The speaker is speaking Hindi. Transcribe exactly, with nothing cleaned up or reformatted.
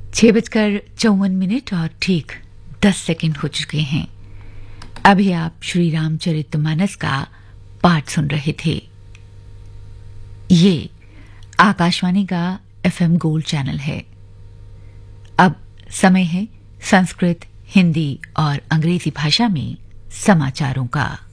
छह बजकर चौवन मिनट और ठीक दस सेकंड हो चुके हैं। अभी आप श्री रामचरितमानस का पाठ सुन रहे थे। ये आकाशवाणी का एफएम गोल्ड चैनल है। अब समय है संस्कृत, हिंदी और अंग्रेजी भाषा में समाचारों का।